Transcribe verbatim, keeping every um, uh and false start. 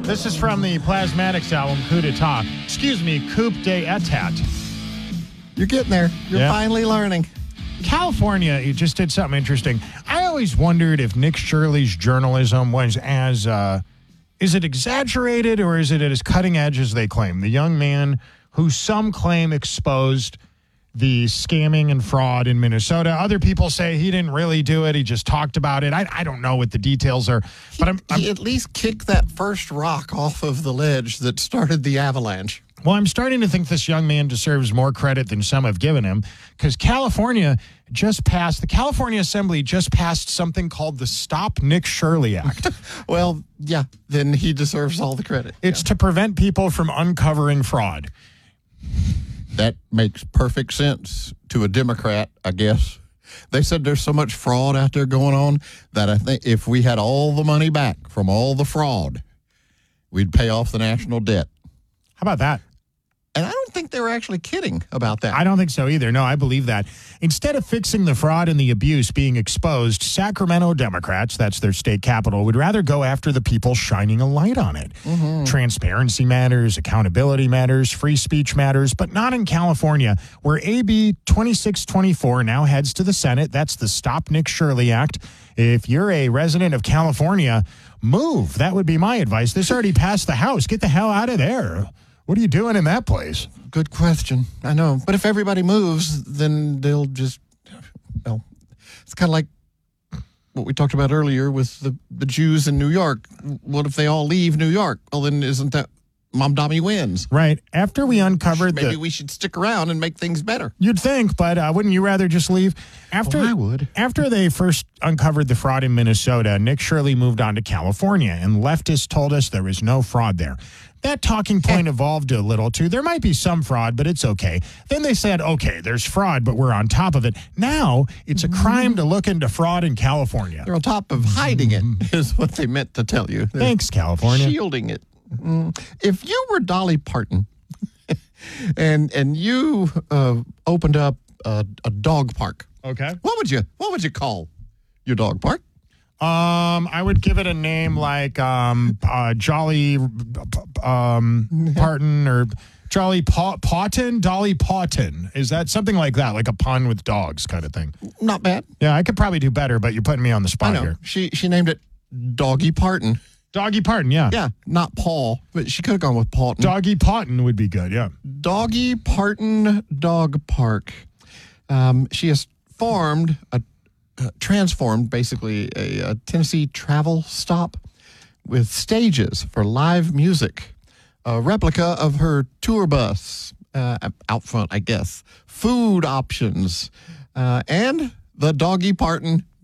This is from the Plasmatics album, Coup d'etat. Excuse me, Coup d'etat. You're getting there. You're Yep. finally learning. California, you just did something interesting. I always wondered if Nick Shirley's journalism was as, uh, is it exaggerated or is it as cutting edge as they claim? The young man who some claim exposed the scamming and fraud in Minnesota. Other people say he didn't really do it. He just talked about it. I, I don't know what the details are. But I'm, I'm He at least kicked that first rock off of the ledge that started the avalanche. Well, I'm starting to think this young man deserves more credit than some have given him, because California just passed, the California Assembly just passed something called the Stop Nick Shirley Act. Well, yeah, then he deserves all the credit. It's to prevent people from uncovering fraud. That makes perfect sense to a Democrat, I guess. They said there's so much fraud out there going on that I think if we had all the money back from all the fraud, we'd pay off the national debt. How about that? And I don't think they were actually kidding about that. I don't think so either. No, I believe that. Instead of fixing the fraud and the abuse being exposed, Sacramento Democrats, that's their state capital, would rather go after the people shining a light on it. Mm-hmm. Transparency matters, accountability matters, free speech matters, but not in California, where A B twenty-six twenty-four now heads to the Senate. That's the Stop Nick Shirley Act. If you're a resident of California, move. That would be my advice. This already passed the House. Get the hell out of there. What are you doing in that place? Good question. I know. But if everybody moves, then they'll just, well, it's kind of like what we talked about earlier with the, the Jews in New York. What if they all leave New York? Well, then isn't that Mamdani wins? Right. After we uncovered Maybe the... we should stick around and make things better. You'd think, but uh, wouldn't you rather just leave? After Well, I would. After they first uncovered the fraud in Minnesota, Nick Shirley moved on to California, and leftists told us there was no fraud there. That talking point evolved a little, too. There might be some fraud, but it's okay. Then they said, okay, there's fraud, but we're on top of it. Now, it's a crime to look into fraud in California. They're on top of hiding it, is what they meant to tell you. They're Thanks, California. shielding it. Mm. If you were Dolly Parton and and you uh, opened up a, a dog park, Okay. what would you what would you call your dog park? Um, I would give it a name like um, uh, Jolly um, Parton or Jolly Paw- Pawton, Dolly Pawton. Is that something like that, like a pun with dogs kind of thing? Not bad. Yeah, I could probably do better, but you're putting me on the I spot know. here. She she named it Doggy Parton. Doggy Parton, yeah. Yeah, not Paul, but she could have gone with Pawton. Doggy Pawton would be good, yeah. Doggy Parton Dog Park. Um, she has formed a uh, transformed basically a, a Tennessee travel stop with stages for live music, a replica of her tour bus uh, out front, I guess, food options, uh, and the Doggy Parton